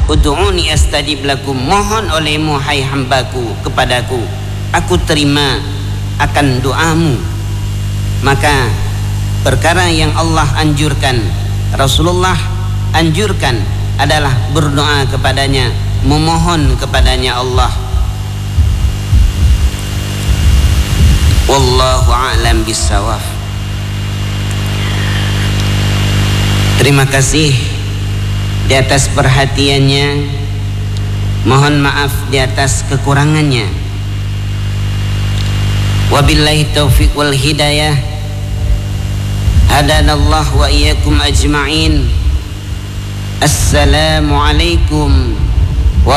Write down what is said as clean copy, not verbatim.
ud'uni astajib lakum, mohon olehmu hai hambaku kepadaku, aku terima akan doamu. Maka perkara yang Allah anjurkan, Rasulullah anjurkan adalah berdoa kepadanya, memohon kepadanya Allah. Wallahu a'lam bissawab. Terima kasih di atas perhatiannya, mohon maaf di atas kekurangannya. Wabillahi taufiq wal hidayah. Hadanallah wa iyyakum ajma'in. Assalamualaikum